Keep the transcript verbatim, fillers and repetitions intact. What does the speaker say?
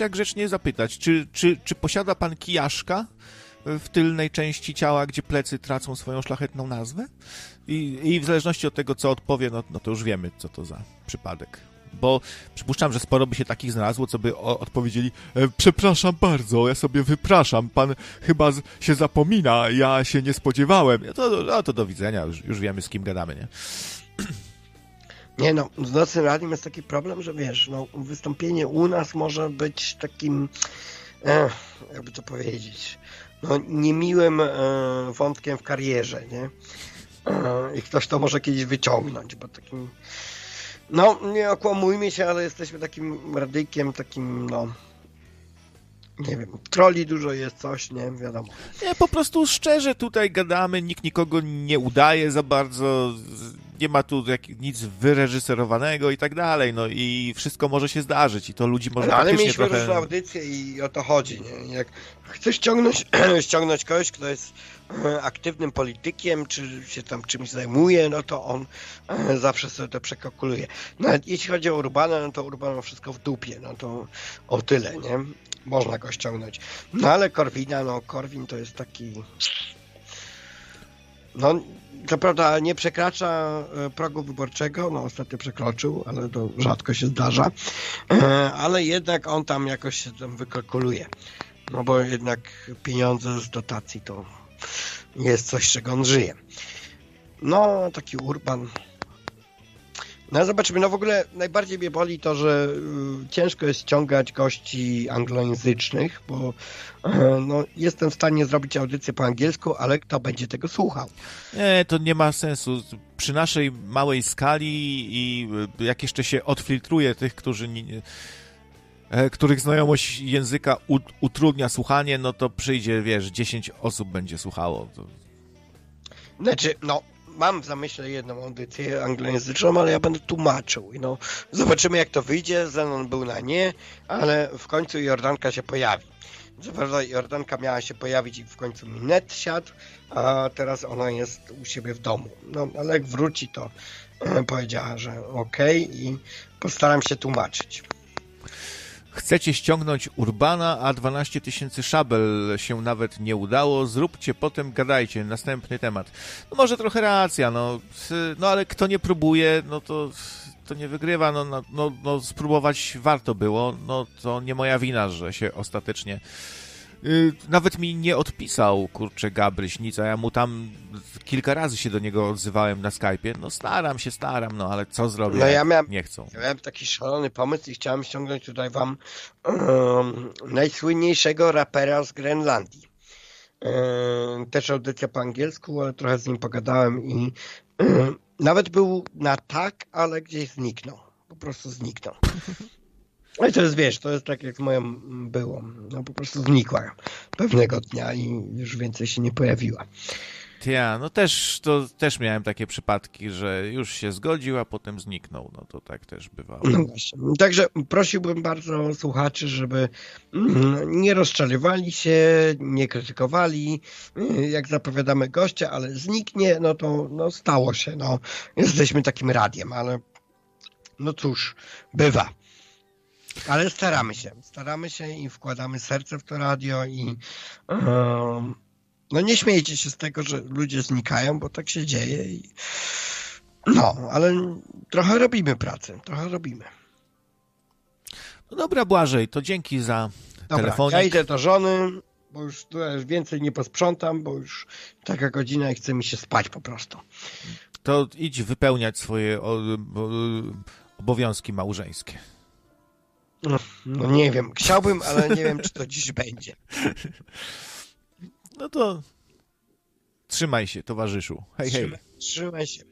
gościa grzecznie zapytać, czy, czy, czy posiada pan kijaszka w tylnej części ciała, gdzie plecy tracą swoją szlachetną nazwę? I, i w zależności od tego, co odpowie, no, no to już wiemy, co to za przypadek. Bo przypuszczam, że sporo by się takich znalazło, co by o, odpowiedzieli: e, przepraszam bardzo, ja sobie wypraszam, pan chyba z, się zapomina, ja się nie spodziewałem. No to, no to do widzenia, już, już wiemy, z kim gadamy, nie? Nie no, z Nocnym Radiem jest taki problem, że wiesz, no wystąpienie u nas może być takim, e, jakby to powiedzieć, no niemiłym e, wątkiem w karierze, nie? E, I ktoś to może kiedyś wyciągnąć, bo takim, no nie okłamujmy się, ale jesteśmy takim radyjkiem, takim, no nie wiem, troli dużo jest, coś, nie wiadomo. Nie, po prostu szczerze tutaj gadamy, nikt nikogo nie udaje za bardzo, nie ma tu jak, nic wyreżyserowanego i tak dalej, no i wszystko może się zdarzyć i to ludzi może no, ale mieliśmy trochę... różne audycje i o to chodzi, nie? Jak chcesz ściągnąć, ściągnąć kogoś, kto jest aktywnym politykiem, czy się tam czymś zajmuje, no to on zawsze sobie to przekalkuluje. Nawet jeśli chodzi o Urbana, no to Urban ma wszystko w dupie, no to o tyle, nie? Można go ściągnąć. No ale Korwina, no Korwin to jest taki... No, co prawda nie przekracza progu wyborczego, no ostatnio przekroczył, ale to rzadko się zdarza, ale jednak on tam jakoś się tam wykalkuluje. No bo jednak pieniądze z dotacji to jest coś, z czego on żyje. No, taki Urban... No zobaczymy, no w ogóle najbardziej mnie boli to, że y, ciężko jest ściągać gości anglojęzycznych, bo y, no, jestem w stanie zrobić audycję po angielsku, ale kto będzie tego słuchał? Nie, to nie ma sensu. Przy naszej małej skali i jak jeszcze się odfiltruje tych, którzy nie, których znajomość języka utrudnia słuchanie, no to przyjdzie, wiesz, dziesięć osób będzie słuchało. To... Znaczy, no mam w zamyśle jedną audycję anglojęzyczną, ale ja będę tłumaczył. No, zobaczymy, jak to wyjdzie. Zenon był na nie, ale w końcu Jordanka się pojawi. Co prawda Jordanka miała się pojawić i w końcu mi net siadł, a teraz ona jest u siebie w domu. No, ale jak wróci, to e, powiedziała, że okej okay, i postaram się tłumaczyć. Chcecie ściągnąć Urbana, a dwanaście tysięcy szabel się nawet nie udało. Zróbcie, potem gadajcie. Następny temat. No może trochę racja, no, no ale kto nie próbuje, no to, to nie wygrywa. No, no, no, no spróbować warto było. No to nie moja wina, że się ostatecznie... Yy, nawet mi nie odpisał, kurczę, Gabryś, nic, a ja mu tam kilka razy się do niego odzywałem na Skype'ie. No staram się, staram, no ale co zrobię, no, ja miałem, nie chcą. Ja miałem taki szalony pomysł i chciałem ściągnąć tutaj wam um, najsłynniejszego rapera z Grenlandii. Um, też audycja po angielsku, ale trochę z nim pogadałem i um, nawet był na tak, ale gdzieś zniknął. Po prostu zniknął. No i to jest, wiesz, to jest tak jak z moją byłą. No po prostu znikła pewnego dnia i już więcej się nie pojawiła. Ja, no też, to też miałem takie przypadki, że już się zgodził, a potem zniknął. No to tak też bywało. No właśnie. Także prosiłbym bardzo słuchaczy, żeby nie rozczarowali się, nie krytykowali, jak zapowiadamy gościa, ale zniknie, no to no stało się. No. Jesteśmy takim radiem, ale no cóż, bywa. Ale staramy się, staramy się i wkładamy serce w to radio i yy, no nie śmiejcie się z tego, że ludzie znikają, bo tak się dzieje i no, ale trochę robimy pracę, trochę robimy. No dobra, Błażej, to dzięki za dobra, telefonik. Ja idę do żony, bo już tutaj więcej nie posprzątam, bo już taka godzina i chce mi się spać po prostu. To idź wypełniać swoje obowiązki małżeńskie. No, no nie wiem, chciałbym, ale nie wiem, czy to dziś będzie. No to trzymaj się, towarzyszu. Hej, hej. Trzymaj, trzymaj się.